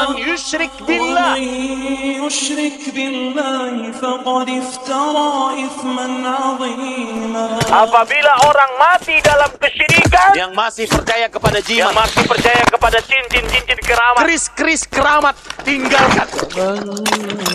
man yusyrik billah. يشرك بالله فقد افترى إثما عظيما. Apabila orang mati dalam kesyirikan, yang masih percaya kepada yang jimat, masih percaya kepada cincin keramat, keris keramat, tinggalkan.